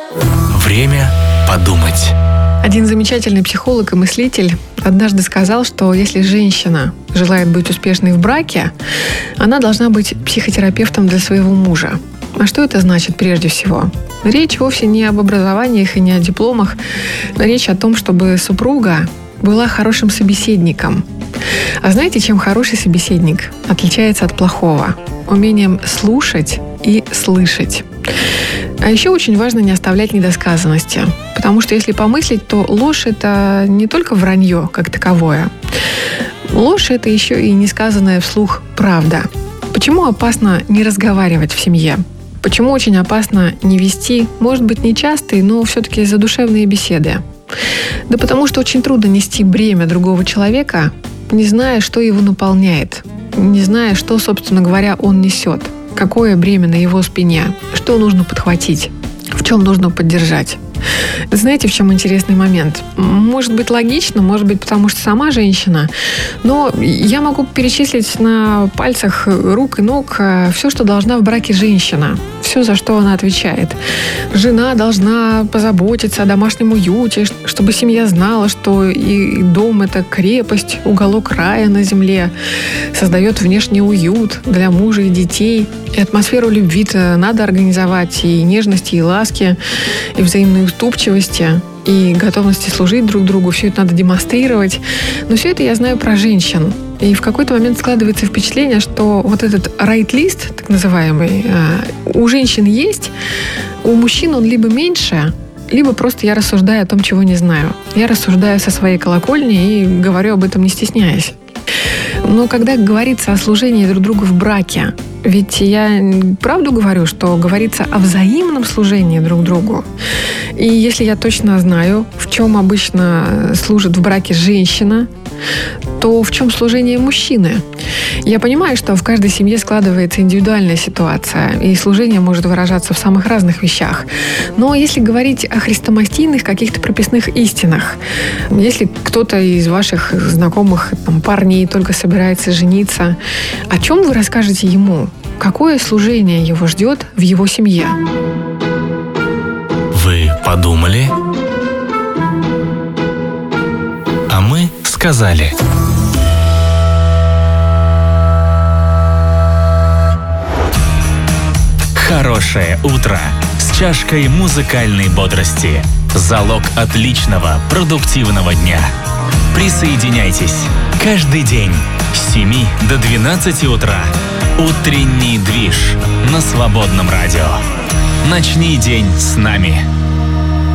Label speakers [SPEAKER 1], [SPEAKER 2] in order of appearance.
[SPEAKER 1] Время подумать.
[SPEAKER 2] Один замечательный психолог и мыслитель однажды сказал, что если женщина желает быть успешной в браке, она должна быть психотерапевтом для своего мужа. А что это значит прежде всего? Речь вовсе не об образованиях и не о дипломах. Речь о том, чтобы супруга была хорошим собеседником. А знаете, чем хороший собеседник отличается от плохого? Умением слушать и слышать. А еще очень важно не оставлять недосказанности. Потому что если помыслить, то ложь – это не только вранье как таковое. Ложь – это еще и несказанная вслух правда. Почему опасно не разговаривать в семье? Почему очень опасно не вести, может быть, нечастые, но все-таки задушевные беседы? Да потому что очень трудно нести бремя другого человека, не зная, что его наполняет, не зная, что, собственно говоря, он несет, какое бремя на его спине, что нужно подхватить, в чем нужно поддержать. Знаете, в чем интересный момент? Может быть, логично, может быть, потому что сама женщина, но я могу перечислить на пальцах рук и ног все, что должна в браке женщина, все, за что она отвечает. Жена должна позаботиться о домашнем уюте, чтобы семья знала, что и дом – это крепость, уголок рая на земле, создает внешний уют для мужа и детей. И атмосферу любви-то надо организовать, и нежности, и ласки, и взаимной уступчивости, и готовности служить друг другу. Все это надо демонстрировать. Но все это я знаю про женщин. И в какой-то момент складывается впечатление, что вот этот райт-лист, так называемый, у женщин есть, у мужчин он либо меньше, либо просто я рассуждаю о том, чего не знаю. Я рассуждаю со своей колокольни и говорю об этом, не стесняясь. Но когда говорится о служении друг другу в браке, ведь я правду говорю, что говорится о взаимном служении друг другу. И если я точно знаю, в чем обычно служит в браке женщина, то в чем служение мужчины? Я понимаю, что в каждой семье складывается индивидуальная ситуация, и служение может выражаться в самых разных вещах. Но если говорить о хрестоматийных каких-то прописных истинах, если кто-то из ваших знакомых парней только собирается жениться, о чем вы расскажете ему? Какое служение его ждет в его семье?
[SPEAKER 1] Вы подумали? А мы сказали. Хорошее утро с чашкой музыкальной бодрости. Залог отличного, продуктивного дня. Присоединяйтесь каждый день с 7 до 12 утра. Утренний движ на Свободном радио. Начни день с нами.